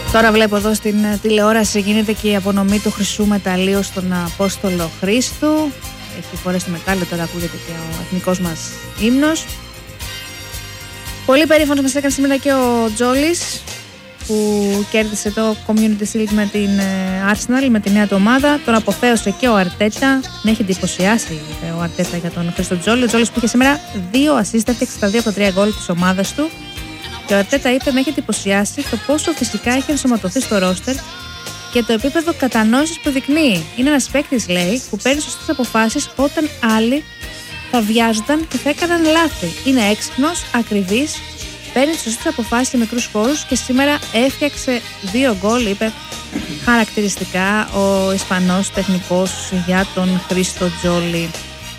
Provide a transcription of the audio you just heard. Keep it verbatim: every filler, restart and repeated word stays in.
Τώρα βλέπω εδώ στην τηλεόραση γίνεται και η απονομή του χρυσού μεταλλείου στον Απόστολο Χρήστου. Έχει φορέσει το μετάλλιο, τώρα ακούγεται και ο εθνικός μας ύμνος. Πολύ περήφανος μας έκανε σήμερα και ο Τζόλης, που κέρδισε το Community Shield με την Arsenal, με τη νέα του ομάδα. Τον αποφαίωσε και ο Αρτέτα. Με έχει εντυπωσιάσει ο Αρτέτα για τον Χρήστο Τζόλη. Ο Τζόλης που είχε σήμερα δύο assist, έφτιαξε τα δύο από τα τρία γκολ της ομάδας του. Και ο Αρτέτα είπε: με έχει εντυπωσιάσει το πόσο φυσικά έχει ενσωματωθεί στο ρόστερ και το επίπεδο κατανόησης που δεικνύει. Είναι ένας παίκτης, λέει, που παίρνει σωστές αποφάσεις όταν άλλοι θα βιάζονταν και θα έκαναν λάθη. Είναι έξυπνος, ακριβής, παίρνει τις σωστές αποφάσεις σε μικρούς χώρους και σήμερα έφτιαξε δύο γκολ, είπε χαρακτηριστικά ο Ισπανός τεχνικός για τον Χρήστο Τζόλη.